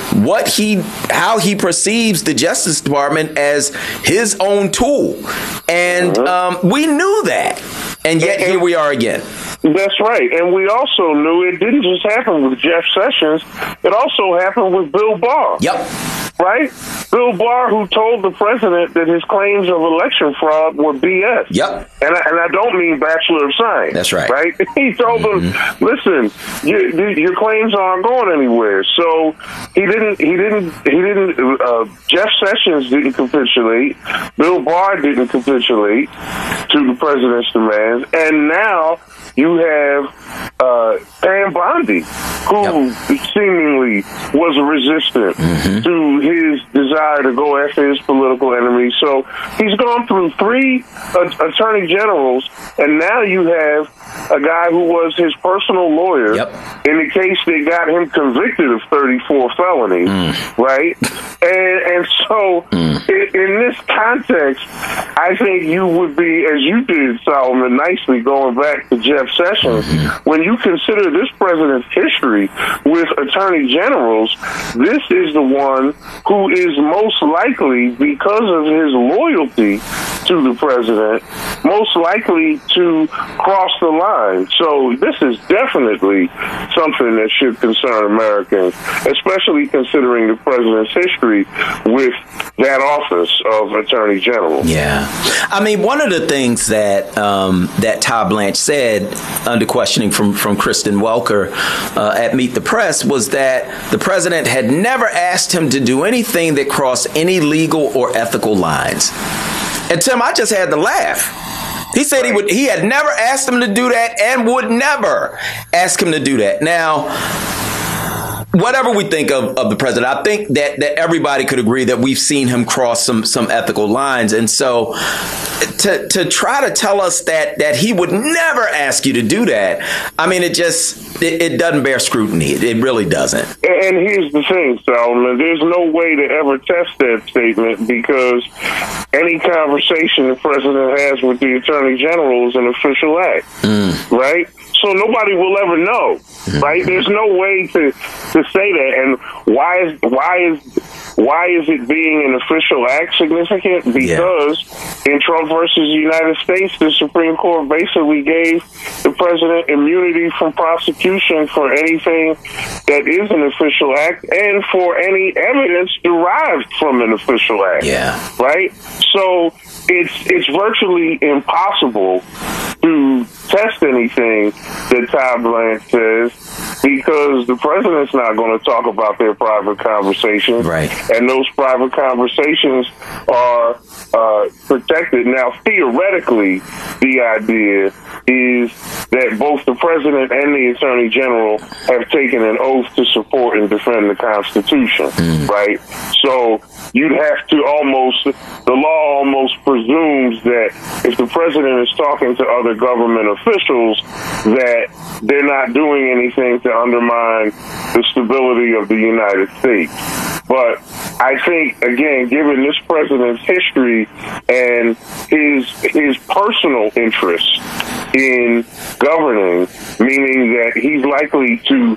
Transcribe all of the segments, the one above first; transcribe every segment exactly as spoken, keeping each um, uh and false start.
what he, how he perceives the Justice Department as his own tool. And um, we knew that. And yet here we are again. That's right. And we also knew it didn't just happen with Jeff Sessions. It also happened with Bill Barr. Yep. Right? Bill Barr, who told the president that his claims of election fraud were B S. Yep. And I, and I don't mean Bachelor of Science. That's right. Right? He told mm-hmm. them, listen, you, your claims aren't going anywhere. So he didn't, he didn't, he didn't, uh, Jeff Sessions didn't capitulate. Bill Barr didn't capitulate to the president's demands. And now you have uh, Pam Bondi, who yep. seemingly was resistant mm-hmm. to his desire to go after his political enemies. So he's gone through three uh, attorney generals, and now you have a guy who was his personal lawyer yep. in the case that got him convicted of thirty-four felonies, mm. right? And, and so mm. in, in this context, I think you would be, as you did, Solomon, nicely going back to Jeff Sessions, mm-hmm. when you consider this president's history with attorney generals, this is the one who is most likely, because of his loyalty to the president, most likely to cross the line. So this is definitely something that should concern Americans, especially considering the president's history with that office of Attorney General. Yeah. I mean, one of the things that um, that Todd Blanche said under questioning from, from Kristen Welker uh, at Meet the Press was that the president had never asked him to do anything that crossed any legal or ethical lines. And Tim, I just had to laugh. He said he would. He had never asked him to do that and would never ask him to do that. Now, whatever we think of, of the president, I think that, that everybody could agree that we've seen him cross some some ethical lines. And so to to try to tell us that that he would never ask you to do that, I mean, it just it, it doesn't bear scrutiny. It, it really doesn't. And here's the thing, Solomon. There's no way to ever test that statement because any conversation the president has with the attorney general is an official act, mm. right? So nobody will ever know, right? There's no way to, to say that. And why is why is why is it being an official act significant? Because yeah. in Trump versus the United States, the Supreme Court basically gave the president immunity from prosecution for anything that is an official act and for any evidence derived from an official act. Yeah. Right? So it's it's virtually impossible to test anything that Todd Blanche says because the president's not going to talk about their private conversations. Right. And those private conversations are uh, protected. Now, theoretically, the idea is that both the president and the attorney general have taken an oath to support and defend the Constitution, mm. right? So you'd have to almost, the law almost presumes that if the president is talking to other government officials, that they're not doing anything to undermine the stability of the United States. But I think, again, given this president's history and his his personal interest in governing, meaning that he's likely to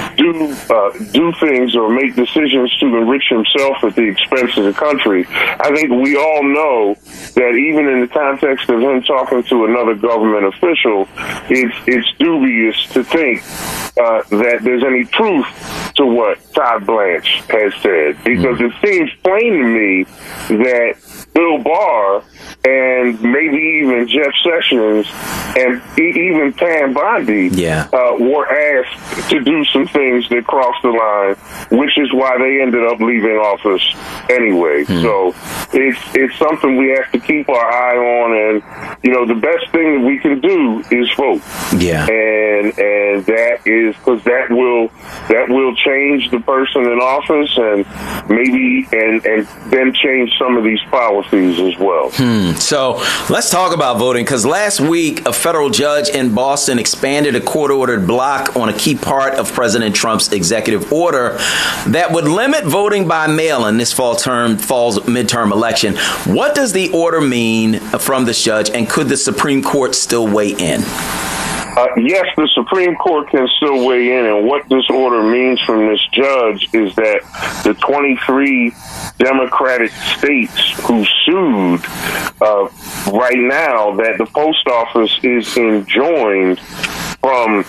do uh, do things or make decisions to enrich himself at the expense of the country, I think we all know that even in the context of him talking to another government official, it's it's dubious to think uh, that there's any truth to what Todd Blanche has said, because it seems plain to me that Bill Barr and maybe even Jeff Sessions and even Pam Bondi yeah. uh, were asked to do some things that crossed the line, which is why they ended up leaving office anyway. Hmm. So it's it's something we have to keep our eye on, and you know the best thing that we can do is vote. Yeah, and and that is because that will that will change the person in office, and maybe and and then change some of these policies as well. Hmm. So let's talk about voting, because last week a federal judge in Boston expanded a court-ordered block on a key part of President Trump's executive order that would limit voting by mail in this fall term, fall's midterm election. What does the order mean from this judge, and could the Supreme Court still weigh in? Uh, yes, the Supreme Court can still weigh in, and what this order means from this judge is that the twenty-three Democratic states who sued uh, right now, that the post office is enjoined from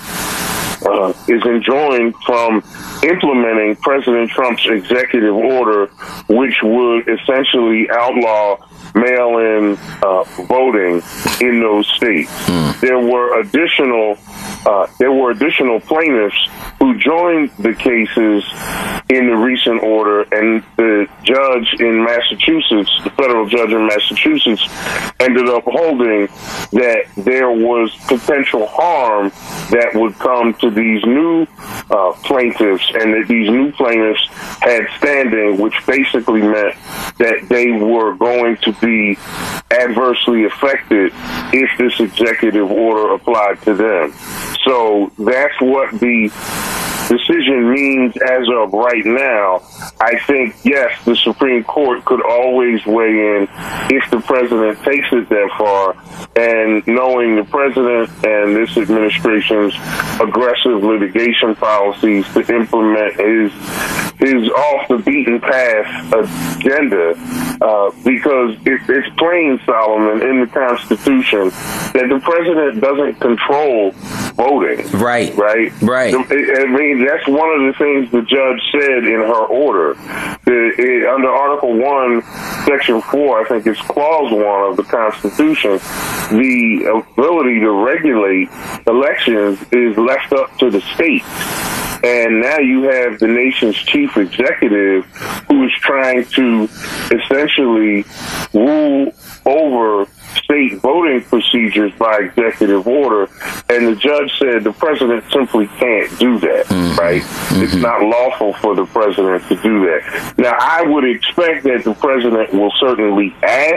uh, is enjoined from implementing President Trump's executive order, which would essentially outlaw mail-in uh, voting in those states. Mm. There were additional uh, there were additional plaintiffs who joined the cases in the recent order, and the judge in Massachusetts, the federal judge in Massachusetts, ended up holding that there was potential harm that would come to these new uh, plaintiffs, and that these new plaintiffs had standing, which basically meant that they were going to be adversely affected if this executive order applied to them. So that's what the decision means as of right now. I think, yes, the Supreme Court could always weigh in if the president takes it that far, and knowing the president and this administration's aggressive litigation policies to implement his his off the beaten path agenda, uh, because it, it's plain, Solomon, in the Constitution that the president doesn't control voting. Right. Right. Right. I mean, that's one of the things the judge said in her order. It, it, under Article one, Section four, I think it's Clause one of the Constitution, the ability to regulate elections is left up to the states. And now you have the nation's chief executive who is trying to essentially rule over state voting procedures by executive order, and the judge said the president simply can't do that, mm-hmm. right? Mm-hmm. It's not lawful for the president to do that. Now, I would expect that the president will certainly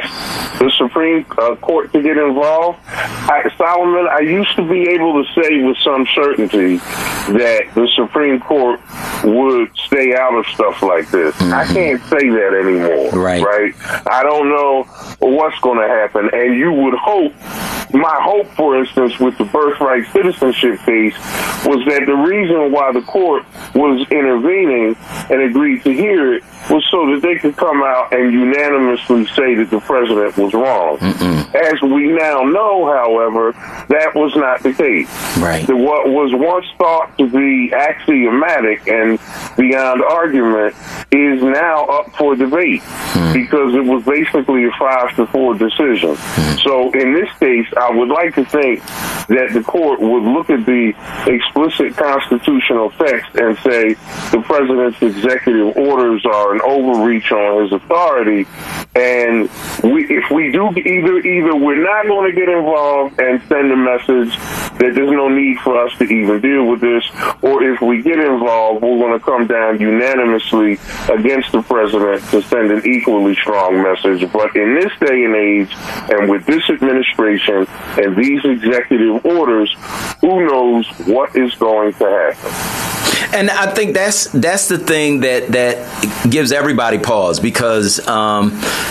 ask the Supreme uh, Court to get involved. I, Solomon, I used to be able to say with some certainty that the Supreme Court would stay out of stuff like this. Mm-hmm. I can't say that anymore, right? right? I don't know what's going to happen. And you would hope, my hope, for instance, with the birthright citizenship case, was that the reason why the court was intervening and agreed to hear it was so that they could come out and unanimously say that the president was wrong. Mm-mm. As we now know, however, that was not the case. Right. The, what was once thought to be axiomatic and beyond argument is now up for debate, mm. because it was basically a five to four decision. Mm. So in this case, I would like to think that the court would look at the explicit constitutional text and say the president's executive orders are an overreach on his authority, and we, if we do either either we're not going to get involved and send a message that there's no need for us to even deal with this, or if we get involved, we're going to come down unanimously against the president to send an equally strong message. But in this day and age, and with this administration and these executive orders, who knows what is going to happen? And I think that's that's the thing that that gives everybody pause, because um,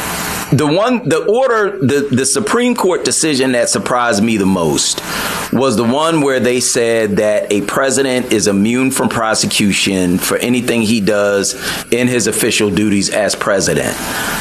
the one the order the the Supreme Court decision that surprised me the most was the one where they said that a president is immune from prosecution for anything he does in his official duties as president.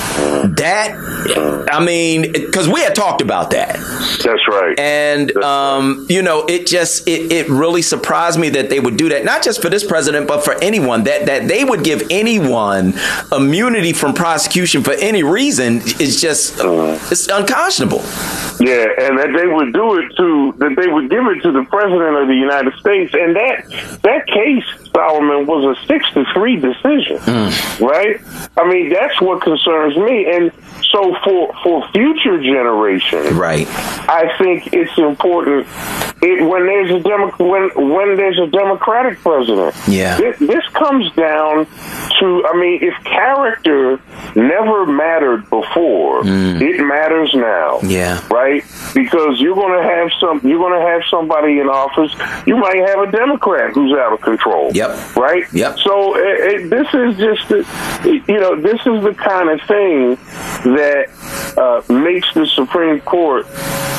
That, I mean, because we had talked about that. That's right. And, That's um, right. you know, it just it, it really surprised me that they would do that, not just for this president, but for anyone, that, that they would give anyone immunity from prosecution for any reason is just uh, it's unconscionable. Yeah, and that they would do it to, that they would give it to the president of the United States. And that that case, Solomon, was a six to three decision, mm. right? I mean, that's what concerns me. And so for for future generations, right, I think it's important it, when there's a Demo- when when there's a Democratic president. Yeah, this, this comes down to, I mean, if character never mattered before, mm. it matters now. Yeah, right, because you're going to have some you're going to have somebody in office. You might have a Democrat who's out of control. Yep. Right. Yep. So it, it, this is just the, you know this is the kind of thing that uh, makes the Supreme Court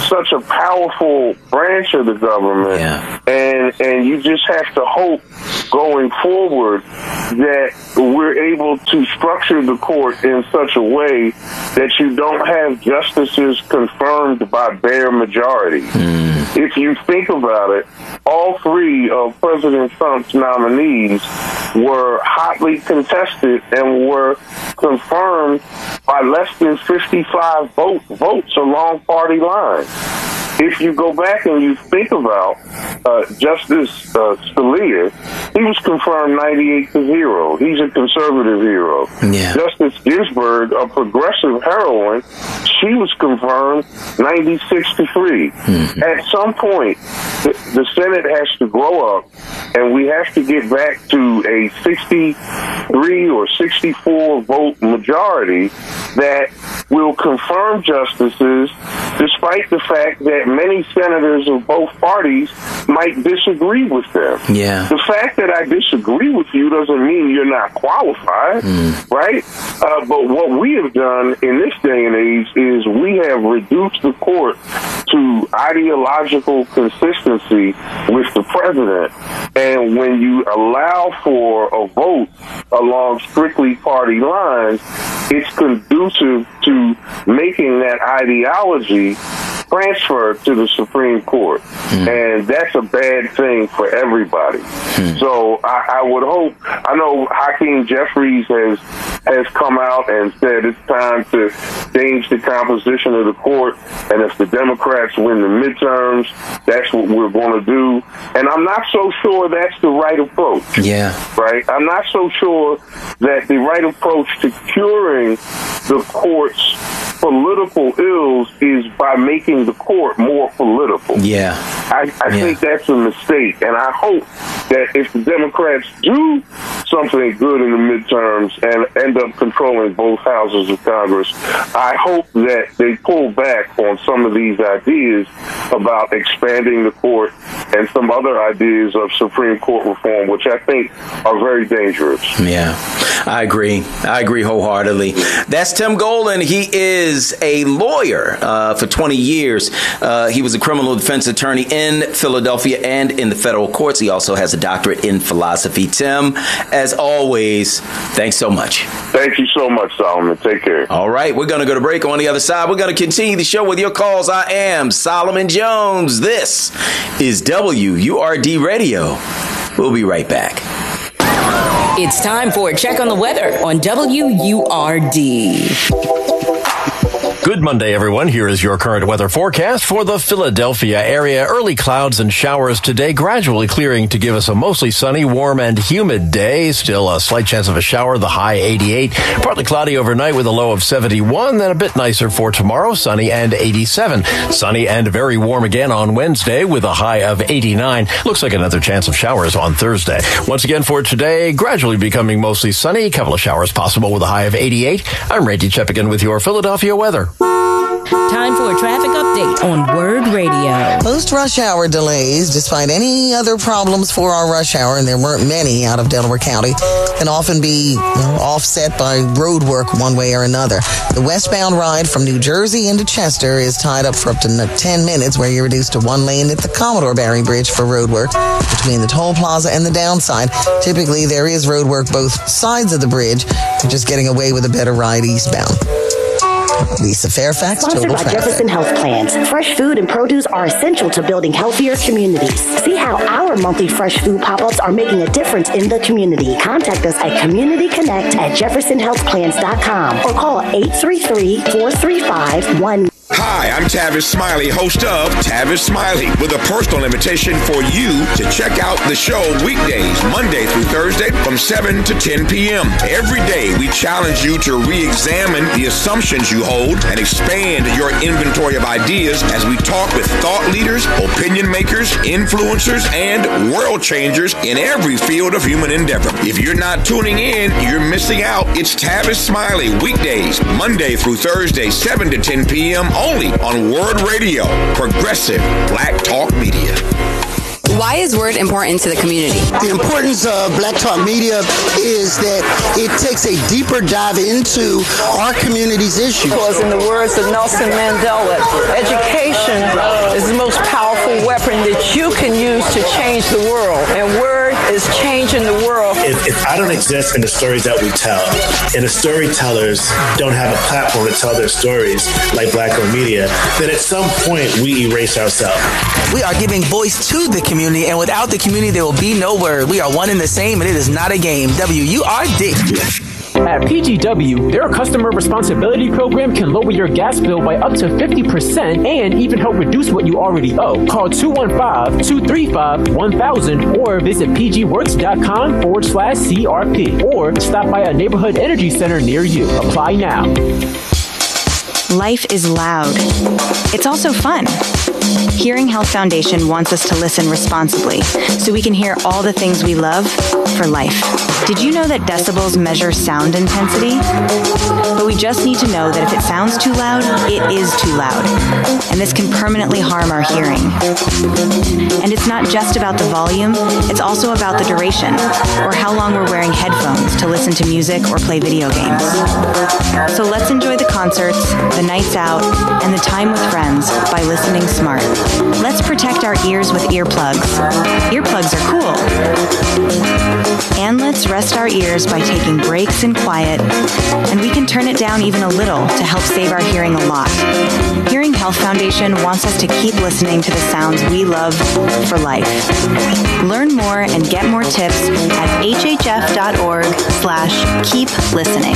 such a powerful branch of the government, yeah. and and you just have to hope going forward that we're able to structure the court in such a way that you don't have justices confirmed by bare majority. Mm. If you think about it, all three of President Trump's nominees were hotly contested and were confirmed by less than fifty-five vote, votes along party lines. If you go back and you think about uh, Justice uh, Scalia, he was confirmed ninety-eight to zero. He's a conservative hero. Yeah. Justice Ginsburg, a progressive heroine, she was confirmed ninety-six to three. Mm-hmm. At some point, the, the Senate has to grow up, and we have to get back to a sixty-three or sixty-four vote majority that will confirm justices, despite the fact that many senators of both parties might disagree with them. Yeah. The fact that I disagree with you doesn't mean you're not qualified, mm. right? Uh, but what we have done in this day and age is we have reduced the court to ideological consistency with the president. And when you allow for a vote along strictly party lines, it's conducive to making that ideology transfer to the Supreme Court. Mm. And that's a bad thing for everybody. Mm. So I, I would hope, I know Hakeem Jeffries has has come out and said it's time to change the composition of the court, and if the Democrats win the midterms, that's what we're going to do. And I'm not so sure that's the right approach. Yeah. Right? I'm not so sure that the right approach to curing the court's political ills is by making the court more political. Yeah. I, I yeah. think that's a mistake, and I hope that if the Democrats do something good in the midterms and end up controlling both houses of Congress, I hope that they pull back on some of these ideas about expanding the court and some other ideas of Supreme Court reform, which I think are very dangerous. Yeah, I agree. I agree wholeheartedly. That's Tim Golden. He is a lawyer uh, for twenty years. Uh, he was a criminal defense attorney in Philadelphia and in the federal courts. He also has a doctorate in philosophy. Tim, as always, thanks so much. Thank you so much, Solomon. Take care. All right, we're going to go to break. On the other side, we're going to continue the show with your calls. I am Solomon Jones. This is W U R D Radio. We'll be right back. It's time for a check on the weather on W U R D. Good Monday, everyone. Here is your current weather forecast for the Philadelphia area. Early clouds and showers today, gradually clearing to give us a mostly sunny, warm, and humid day. Still a slight chance of a shower, the high eighty-eight. Partly cloudy overnight with a low of seventy-one. Then a bit nicer for tomorrow, sunny and eighty-seven. Sunny and very warm again on Wednesday with a high of eighty-nine. Looks like another chance of showers on Thursday. Once again for today, gradually becoming mostly sunny. A couple of showers possible with a high of eighty-eight. I'm Randy Cheppigan with your Philadelphia weather. Time for a traffic update on Word Radio. Most rush hour delays, despite any other problems for our rush hour, and there weren't many out of Delaware County, can often be you know, offset by road work one way or another. The westbound ride from New Jersey into Chester is tied up for up to ten minutes, where you're reduced to one lane at the Commodore Barry Bridge for road work between the toll plaza and the downside. Typically, there is road work both sides of the bridge. You're just getting away with a better ride eastbound. Lisa Fairfax, Sponsored Total by Traffic. Jefferson Health Plans. Fresh food and produce are essential to building healthier communities. See how our monthly fresh food pop-ups are making a difference in the community. Contact us at community connect at jefferson health plans dot com or call eight three three, four three five, one. Hi, I'm Tavis Smiley, host of Tavis Smiley, with a personal invitation for you to check out the show weekdays, Monday through Thursday from seven to ten p.m. Every day, we challenge you to re-examine the assumptions you hold and expand your inventory of ideas as we talk with thought leaders, opinion makers, influencers, and world changers in every field of human endeavor. If you're not tuning in, you're missing out. It's Tavis Smiley, weekdays, Monday through Thursday, seven to ten p.m. only on Word Radio, progressive Black Talk Media. Why is Word important to the community? The importance of Black Talk Media is that it takes a deeper dive into our community's issues. Because in the words of Nelson Mandela, education is the most powerful weapon that you can use to change the world. And Word is changing the world. If, if I don't exist in the stories that we tell, and the storytellers don't have a platform to tell their stories like Black-owned media, then at some point we erase ourselves. We are giving voice to the community, and without the community, there will be no Word. We are one and the same, and it is not a game. W U R D. At P G W, their customer responsibility program can lower your gas bill by up to fifty percent and even help reduce what you already owe. Call two one five, two three five, one thousand or visit pgworks.com forward slash CRP or stop by a neighborhood energy center near you. Apply now. Life is loud. It's also fun. Hearing Health Foundation wants us to listen responsibly so we can hear all the things we love for life. Did you know that decibels measure sound intensity? But we just need to know that if it sounds too loud, it is too loud. And this can permanently harm our hearing. And it's not just about the volume, it's also about the duration, or how long we're wearing headphones to listen to music or play video games. So let's enjoy the concerts, the nights out, and the time with friends by listening smart. Let's protect our ears with earplugs. Earplugs are cool. And let's rest our ears by taking breaks in quiet, and we can turn it down even a little to help save our hearing a lot. Hearing Health Foundation wants us to keep listening to the sounds we love for life. Learn more and get more tips at hhf.org slash keep listening.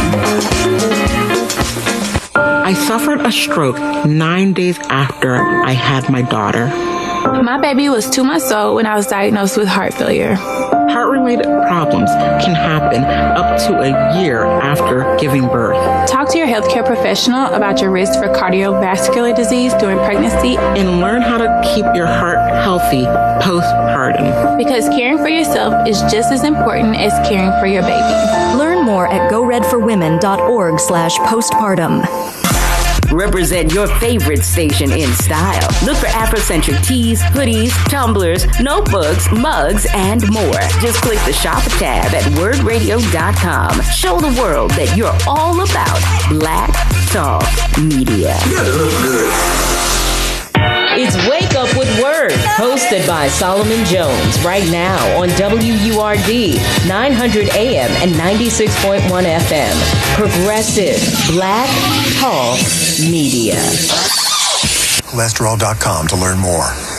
I suffered a stroke nine days after I had my daughter. My baby was two months old when I was diagnosed with heart failure. Heart-related problems can happen up to a year after giving birth. Talk to your healthcare professional about your risk for cardiovascular disease during pregnancy. And learn how to keep your heart healthy postpartum. Because caring for yourself is just as important as caring for your baby. Learn more at go red for women dot org slash postpartum. Represent your favorite station in style. Look for Afrocentric tees, hoodies, tumblers, notebooks, mugs, and more. Just click the shop tab at word radio dot com. Show the world that you're all about Black Talk Media. You gotta look good. It's Wake Up with Word, hosted by Solomon Jones, right now on W U R D, nine hundred A M and ninety-six point one F M. Progressive Black Talk Media. cholesterol dot com to learn more.